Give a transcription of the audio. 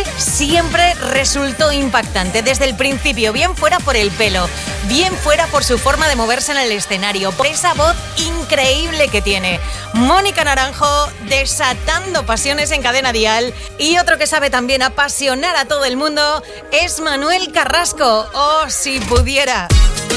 siempre resultó impactante desde el principio, bien fuera por el pelo, bien fuera por su forma de moverse en el escenario, por esa voz increíble que tiene. Mónica Naranjo desatando pasiones en Cadena Dial, y otro que sabe también apasionar a todo el mundo es Manuel Carrasco. ¡Oh, si pudiera!